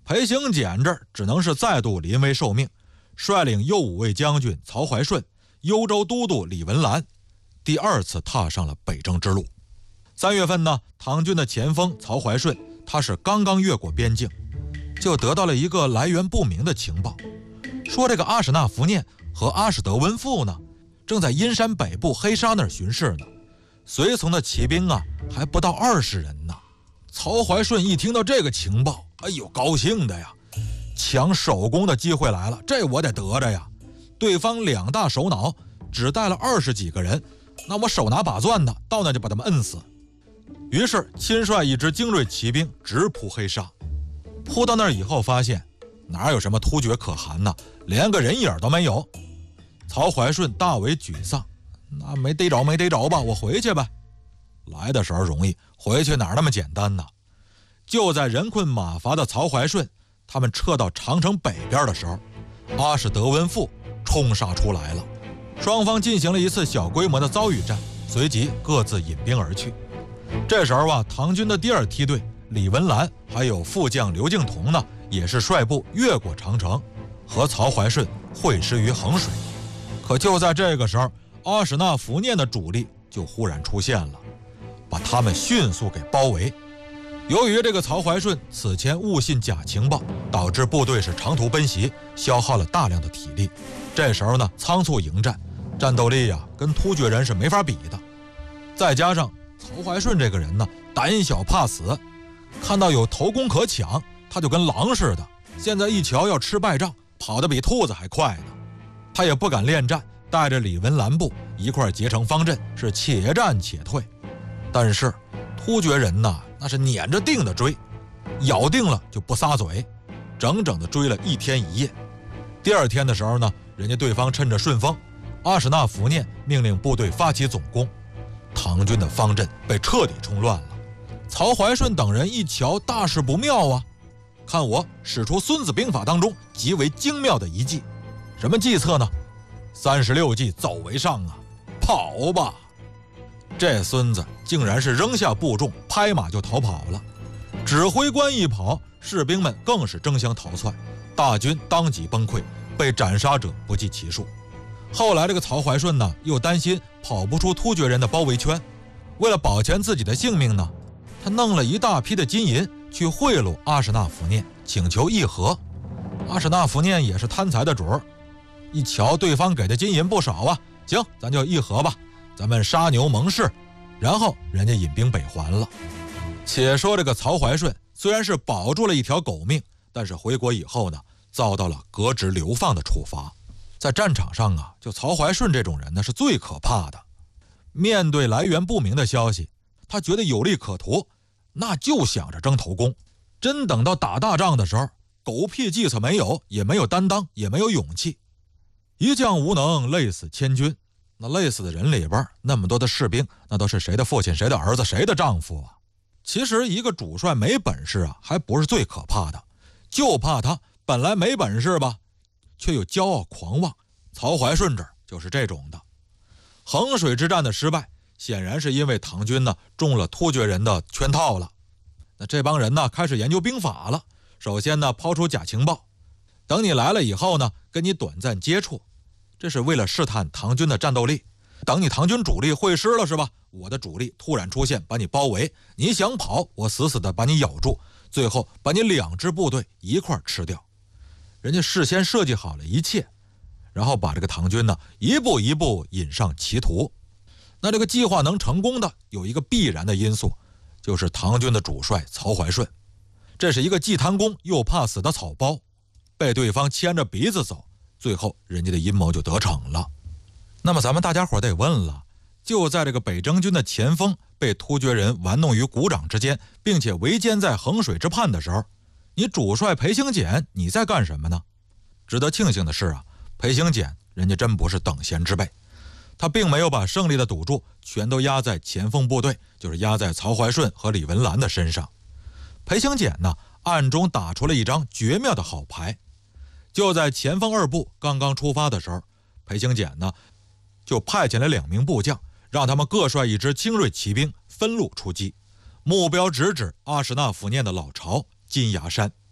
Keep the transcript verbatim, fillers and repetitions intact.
裴行俭这只能是再度临危受命，率领右武卫将军曹怀顺、幽州都督李文澜，第二次踏上了北征之路。三月份呢，唐军的前锋曹怀顺，他是刚刚越过边境，就得到了一个来源不明的情报，说这个阿史那福念和阿史德温父呢，正在阴山北部黑沙那儿巡视呢，随从的骑兵啊还不到二十人呢。曹怀顺一听到这个情报，哎呦，高兴的呀，抢首功的机会来了，这我得得着呀！对方两大首脑只带了二十几个人，那我手拿把攥的到那就把他们摁死。于是亲率一支精锐骑兵直扑黑沙，扑到那儿以后发现哪有什么突厥可汗呢，连个人影都没有。曹怀顺大为沮丧，那没逮着没逮着吧，我回去吧。来的时候容易，回去哪那么简单呢？就在人困马乏的曹怀顺他们撤到长城北边的时候，阿史德温父冲杀出来了，双方进行了一次小规模的遭遇战，随即各自引兵而去。这时候啊，唐军的第二梯队李文澜还有副将刘敬彤呢，也是率部越过长城，和曹怀顺会师于衡水。可就在这个时候，阿史那福念的主力就忽然出现了，把他们迅速给包围。由于这个曹怀顺此前误信假情报，导致部队是长途奔袭，消耗了大量的体力。这时候呢，仓促迎战，战斗力呀、啊、跟突厥人是没法比的。再加上曹怀顺这个人呢，胆小怕死，看到有头功可抢，他就跟狼似的。现在一瞧要吃败仗，跑得比兔子还快呢。他也不敢恋战，带着李文澜部一块结成方阵，是且战且退。但是突厥人呐，那是撵着腚的追，咬定了就不撒嘴，整整的追了一天一夜。第二天的时候呢，人家对方趁着顺风，阿史那福念命令部队发起总攻，唐军的方阵被彻底冲乱了。曹怀顺等人一瞧，大事不妙啊！看我使出《孙子兵法》当中极为精妙的一计，什么计策呢？三十六计，走为上啊！跑吧！这孙子竟然是扔下部众，拍马就逃跑了。指挥官一跑，士兵们更是争相逃窜，大军当即崩溃，被斩杀者不计其数。后来这个曹怀顺呢，又担心跑不出突厥人的包围圈，为了保全自己的性命呢，他弄了一大批的金银去贿赂阿史那福念，请求议和。阿史那福念也是贪财的主儿，一瞧对方给的金银不少啊，行，咱就议和吧，咱们杀牛盟誓。然后人家引兵北还了。且说这个曹怀顺虽然是保住了一条狗命，但是回国以后呢，遭到了革职流放的处罚。在战场上啊，就曹怀顺这种人呢是最可怕的。面对来源不明的消息，他觉得有利可图，那就想着争头功。真等到打大仗的时候，狗屁计策没有，也没有担当，也没有勇气。一将无能，累死千军。那累死的人里边，那么多的士兵，那都是谁的父亲、谁的儿子、谁的丈夫啊？其实一个主帅没本事啊，还不是最可怕的，就怕他本来没本事吧，却又骄傲狂妄。曹怀顺这儿就是这种的。衡水之战的失败，显然是因为唐军呢中了突厥人的圈套了。那这帮人呢开始研究兵法了，首先呢抛出假情报，等你来了以后呢，跟你短暂接触。这是为了试探唐军的战斗力，等你唐军主力会师了是吧？我的主力突然出现，把你包围，你想跑，我死死的把你咬住，最后把你两支部队一块吃掉。人家事先设计好了一切，然后把这个唐军呢一步一步引上歧途。那这个计划能成功的有一个必然的因素，就是唐军的主帅曹怀顺，这是一个既贪功又怕死的草包，被对方牵着鼻子走，最后人家的阴谋就得逞了。那么咱们大家伙得问了，就在这个北征军的前锋被突厥人玩弄于股掌之间，并且围歼在衡水之畔的时候，你主帅裴行俭你在干什么呢？值得庆幸的是啊，裴行俭人家真不是等闲之辈，他并没有把胜利的赌注全都压在前锋部队，就是压在曹怀顺和李文澜的身上。裴行俭呢，暗中打出了一张绝妙的好牌。就在前锋二部刚刚出发的时候，裴行俭呢就派遣了两名部将，让他们各率一支精锐骑兵分路出击，目标直指阿史那福念的老巢金牙山。